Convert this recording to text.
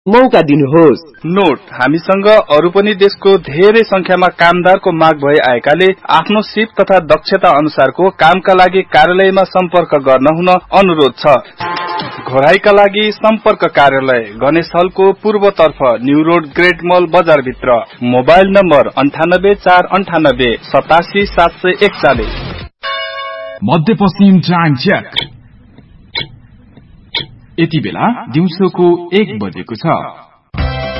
मौका दिनुहोस्। नोट, हामीसँग अरु पनि देशको धेरै संख्यामा कामदारको माग भई आएकाले आफ्नो सिप तथा दक्षता अनुसारको कामका लागि कार्यालयमा सम्पर्क गर्न हुन अनुरोध छ। घोराईका लागि सम्पर्क कार्यालय गणेश हलको पूर्वतर्फ न्यू रोड ग्रेट मल बजार भित्र। Mobile number 98 498 87 741। मध्यपश्चिम टाइम चेक। यति बेला दिउँसोको 1 बजेको छ।